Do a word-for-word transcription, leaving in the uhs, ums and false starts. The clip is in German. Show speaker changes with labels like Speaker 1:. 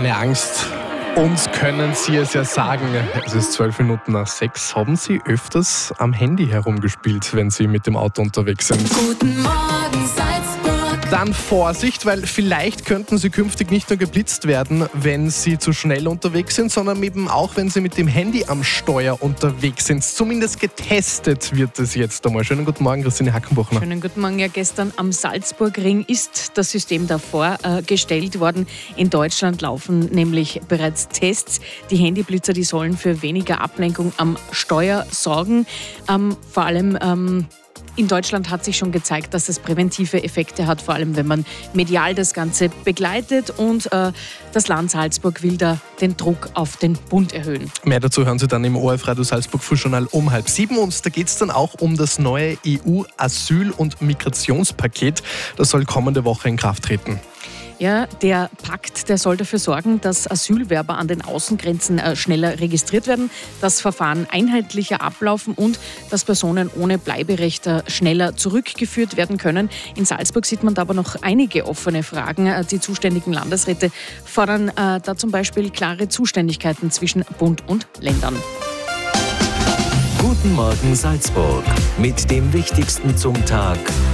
Speaker 1: Keine Angst. Uns können Sie es ja sagen. Es ist zwölf Minuten nach sechs. Haben Sie öfters am Handy herumgespielt, wenn Sie mit dem Auto unterwegs sind?
Speaker 2: Guten Morgen, Salzburg.
Speaker 1: Dann Vorsicht, weil vielleicht könnten Sie künftig nicht nur geblitzt werden, wenn Sie zu schnell unterwegs sind, sondern eben auch, wenn Sie mit dem Handy am Steuer unterwegs sind. Zumindest getestet wird es jetzt einmal. Schönen guten Morgen, Christine Hackenbuchner.
Speaker 3: Schönen guten Morgen. Ja, gestern am Salzburgring ist das System da vorgestellt worden. In Deutschland laufen nämlich bereits Tests. Die Handyblitzer, die sollen für weniger Ablenkung am Steuer sorgen. Ähm, vor allem ähm, in Deutschland hat sich schon gezeigt, dass es präventive Effekte hat, vor allem wenn man medial das Ganze begleitet. Und äh, das Land Salzburg will da den Druck auf den Bund erhöhen.
Speaker 1: Mehr dazu hören Sie dann im O R F Radio Salzburg Frühjournal um halb sieben. Und da geht es dann auch um das neue E U-Asyl- und Migrationspaket. Das soll kommende Woche in Kraft treten.
Speaker 3: Ja, der Pakt, der soll dafür sorgen, dass Asylwerber an den Außengrenzen äh, schneller registriert werden, dass Verfahren einheitlicher ablaufen und dass Personen ohne Bleiberecht äh, schneller zurückgeführt werden können. In Salzburg sieht man da aber noch einige offene Fragen. Äh, die zuständigen Landesräte fordern äh, da zum Beispiel klare Zuständigkeiten zwischen Bund und Ländern.
Speaker 4: Guten Morgen Salzburg mit dem Wichtigsten zum Tag